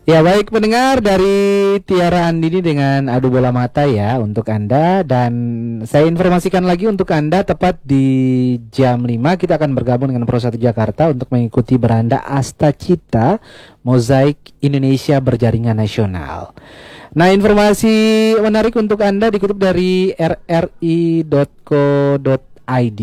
Ya baik pendengar, dari Tiara Andini dengan Adu Bola Mata ya untuk Anda. Dan saya informasikan lagi untuk Anda, tepat di jam 5 kita akan bergabung dengan Pro 1 Jakarta untuk mengikuti beranda Asta Cita Mozaik Indonesia Berjaringan Nasional. Nah, informasi menarik untuk Anda dikutip dari rri.co.id.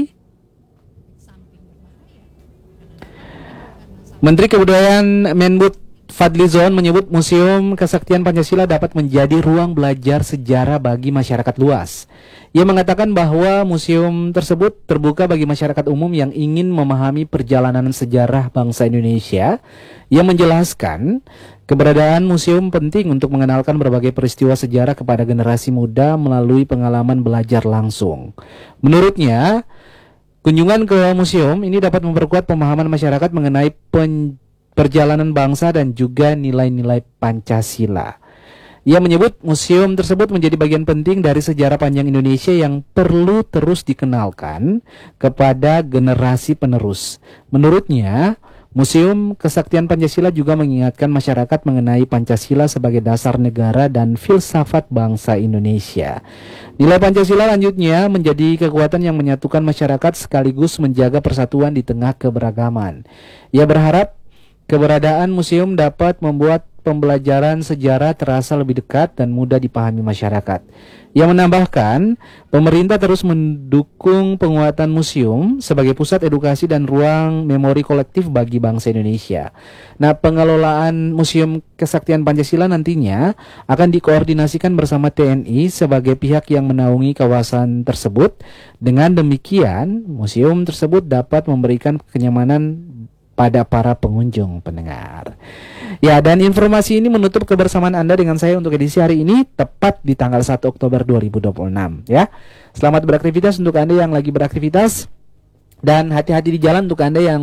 Menteri Kebudayaan Menbud Fadlizon menyebut Museum Kesaktian Pancasila dapat menjadi ruang belajar sejarah bagi masyarakat luas. Ia mengatakan bahwa museum tersebut terbuka bagi masyarakat umum yang ingin memahami perjalanan sejarah bangsa Indonesia. Ia menjelaskan keberadaan museum penting untuk mengenalkan berbagai peristiwa sejarah kepada generasi muda melalui pengalaman belajar langsung. Menurutnya, kunjungan ke museum ini dapat memperkuat pemahaman masyarakat mengenai perjalanan bangsa dan juga nilai-nilai Pancasila. Ia menyebut museum tersebut menjadi bagian penting dari sejarah panjang Indonesia yang perlu terus dikenalkan kepada generasi penerus. Menurutnya, Museum Kesaktian Pancasila juga mengingatkan masyarakat mengenai Pancasila sebagai dasar negara dan filsafat bangsa Indonesia. Nilai Pancasila lanjutnya menjadi kekuatan yang menyatukan masyarakat sekaligus menjaga persatuan di tengah keberagaman. Ia berharap keberadaan museum dapat membuat pembelajaran sejarah terasa lebih dekat dan mudah dipahami masyarakat. Ia menambahkan, pemerintah terus mendukung penguatan museum sebagai pusat edukasi dan ruang memori kolektif bagi bangsa Indonesia. Nah, pengelolaan Museum Kesaktian Pancasila nantinya akan dikoordinasikan bersama TNI sebagai pihak yang menaungi kawasan tersebut. Dengan demikian, museum tersebut dapat memberikan kenyamanan pada para pengunjung pendengar. Ya, dan informasi ini menutup kebersamaan Anda dengan saya untuk edisi hari ini tepat di tanggal 1 Oktober 2026 ya. Selamat beraktivitas untuk Anda yang lagi beraktivitas, dan hati-hati di jalan untuk Anda yang